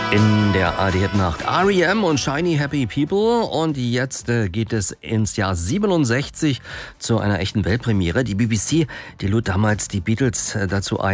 In der ARD-Nacht R.E.M. und Shiny Happy People. Und jetzt geht es ins Jahr 67 zu einer echten Weltpremiere. Die BBC, die lud damals die Beatles dazu ein,